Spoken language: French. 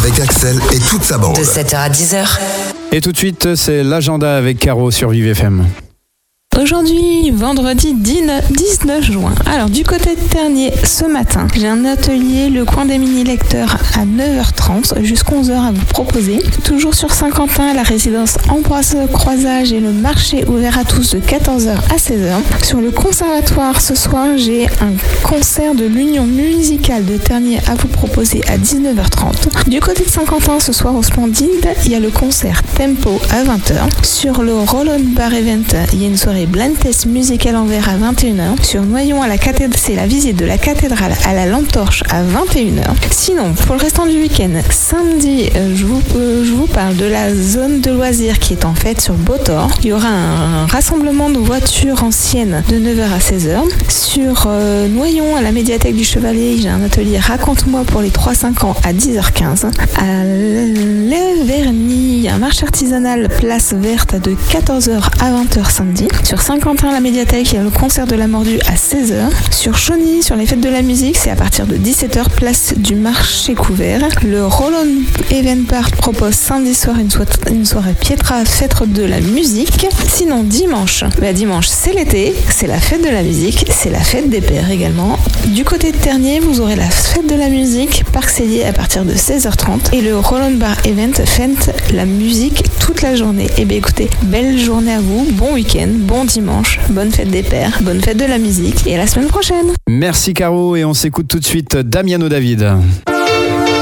avec Axel et toute sa bande. De 7h à 10h. Et tout de suite, c'est l'agenda avec Caro sur Vive FM. Aujourd'hui, vendredi 19 juin. Alors, du côté de Tergnier, ce matin, j'ai un atelier Le Coin des Mini-Lecteurs à 9h30 jusqu'à 11h à vous proposer. Toujours sur Saint-Quentin, la résidence Ambroise Croisage et le marché ouvert à tous de 14h à 16h. Sur le conservatoire, ce soir, j'ai un concert de l'Union musicale de Tergnier à vous proposer à 19h30. Du côté de Saint-Quentin, ce soir au Splendide, il y a le concert Tempo à 20h. Sur le Roll-On Bar Event, il y a une soirée blind test musical en verre à 21h. Sur Noyon à la cathédrale, c'est la visite de la cathédrale à la lampe torche à 21h. Sinon, pour le restant du week-end, samedi, je vous parle de la zone de loisirs qui est en fait sur Beautor. Il y aura un rassemblement de voitures anciennes de 9h à 16h. Sur Noyon à la médiathèque du Chevalier, j'ai un atelier Raconte-moi pour les 3-5 ans à 10h15. À Leverny, il y a un marché artisanal place verte de 14h à 20h samedi. Sur Saint-Quentin, la médiathèque, il y a le concert de la Mordue à 16h. Sur Chauny, sur les fêtes de la musique, c'est à partir de 17h, place du marché couvert. Le Roll-On Event Park propose samedi soir une soirée Pietra, fête de la musique. Sinon, dimanche, c'est l'été, c'est la fête de la musique, c'est la fête des pères également. Du côté de Tergnier, vous aurez la fête de la musique, Parc Célier à partir de 16h30. Et le Roll-On Bar Event fête la musique toute la journée. Et bien écoutez, belle journée à vous, bon week-end, bon dimanche, bonne fête des pères, bonne fête de la musique et à la semaine prochaine. Merci Caro et on s'écoute tout de suite Damiano David.